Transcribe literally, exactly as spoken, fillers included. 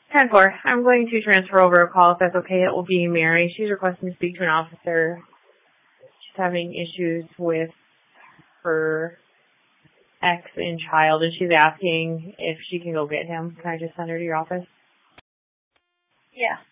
ten four. I'm going to transfer over a call if that's okay. It will be Mary. She's requesting to speak to an officer. She's having issues with her ex and child, and she's asking if she can go get him. Can I just send her to your office? Yeah.